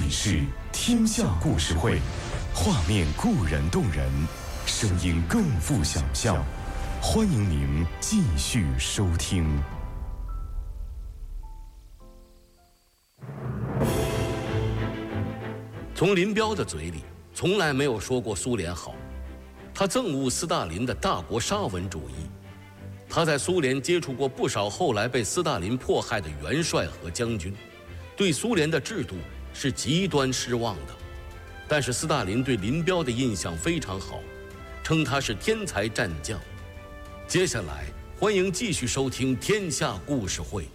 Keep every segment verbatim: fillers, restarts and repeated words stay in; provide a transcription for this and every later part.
里是天下故事会，画面固然动人，声音更富想象。欢迎您继续收听。 从林彪的嘴里，从来没有说过苏联好。他憎恶斯大林的大国沙文主义。他在苏联接触过不少后来被斯大林迫害的元帅和将军，对苏联的制度是极端失望的。但是斯大林对林彪的印象非常好，称他是天才战将。接下来，欢迎继续收听《天下故事会》。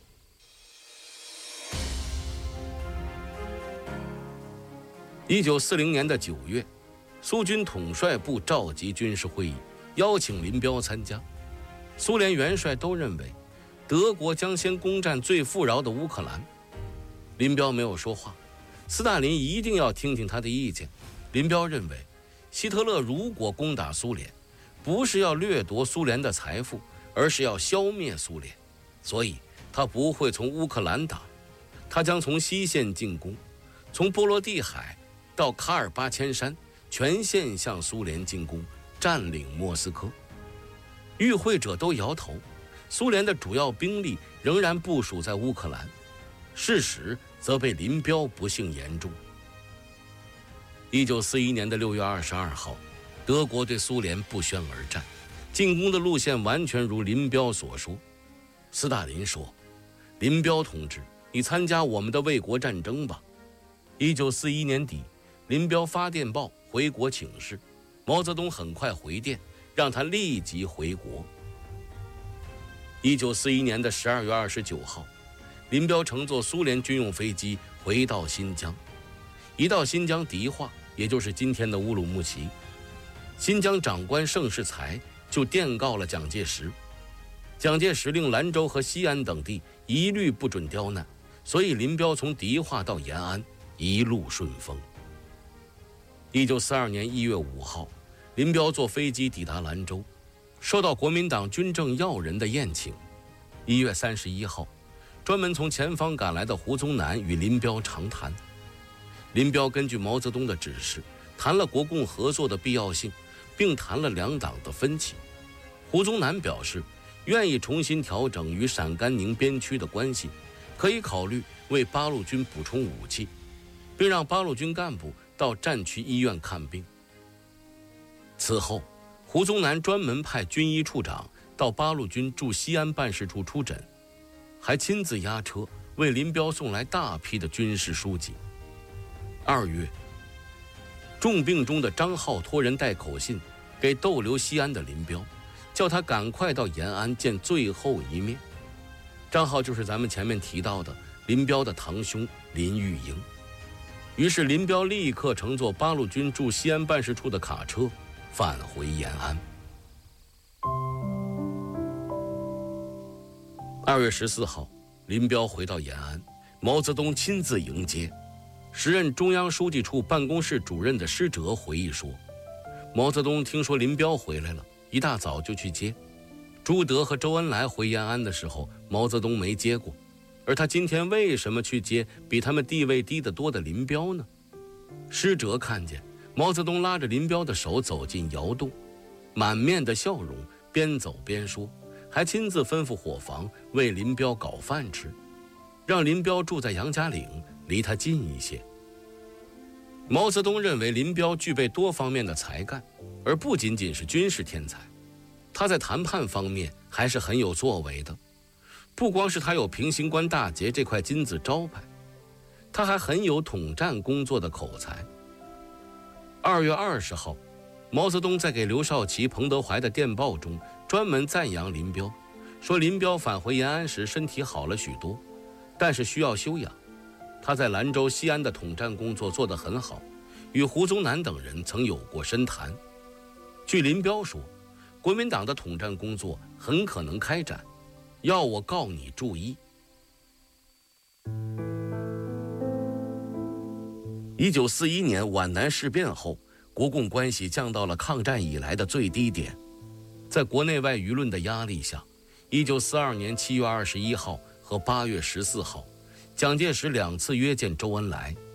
一九四零年的九月，苏军统帅部召集军事会议，邀请林彪参加。苏联元帅都认为，德国将先攻占最富饶的乌克兰。林彪没有说话，斯大林一定要听听他的意见。林彪认为，希特勒如果攻打苏联，不是要掠夺苏联的财富，而是要消灭苏联，所以他不会从乌克兰打，他将从西线进攻，从波罗的海到卡尔巴阡山，全线向苏联进攻，占领莫斯科。与会者都摇头，苏联的主要兵力仍然部署在乌克兰，事实则被林彪不幸言中。一九四一年的六月二十二号，德国对苏联不宣而战，进攻的路线完全如林彪所说。斯大林说：“林彪同志，你参加我们的卫国战争吧。”一九四一年底，林彪发电报回国请示，毛泽东很快回电，让他立即回国。一九四一年的十二月二十九号，林彪乘坐苏联军用飞机回到新疆。一到新疆迪化，也就是今天的乌鲁木齐，新疆长官盛世才就电告了蒋介石。蒋介石令兰州和西安等地一律不准刁难，所以林彪从迪化到延安一路顺风。一九四二年一月五号，林彪坐飞机抵达兰州，受到国民党军政要人的宴请。一月三十一号，专门从前方赶来的胡宗南与林彪长谈。林彪根据毛泽东的指示，谈了国共合作的必要性，并谈了两党的分歧。胡宗南表示，愿意重新调整与陕甘宁边区的关系，可以考虑为八路军补充武器，并让八路军干部到战区医院看病。此后，胡宗南专门派军医处长到八路军驻西安办事处出诊，还亲自押车为林彪送来大批的军事书籍。二月，重病中的张浩托人带口信给逗留西安的林彪，叫他赶快到延安见最后一面。张浩就是咱们前面提到的林彪的堂兄林玉英。于是林彪立刻乘坐八路军驻西安办事处的卡车返回延安。二月十四号，林彪回到延安，毛泽东亲自迎接。时任中央书记处办公室主任的施哲回忆说，毛泽东听说林彪回来了，一大早就去接。朱德和周恩来回延安的时候，毛泽东没接过，而他今天为什么去接比他们地位低得多的林彪呢？施哲看见毛泽东拉着林彪的手走进窑洞，满面的笑容，边走边说，还亲自吩咐伙房为林彪搞饭吃，让林彪住在杨家岭，离他近一些。毛泽东认为林彪具备多方面的才干，而不仅仅是军事天才，他在谈判方面还是很有作为的。不光是他有平型关大捷这块金字招牌，他还很有统战工作的口才。二月二十号，毛泽东在给刘少奇、彭德怀的电报中专门赞扬林彪，说林彪返回延安时身体好了许多，但是需要休养。他在兰州、西安的统战工作做得很好，与胡宗南等人曾有过深谈。据林彪说，国民党的统战工作很可能开展，要我告你注意。一九四一年皖南事变后，国共关系降到了抗战以来的最低点。在国内外舆论的压力下，一九四二年七月二十一号和八月十四号，蒋介石两次约见周恩来，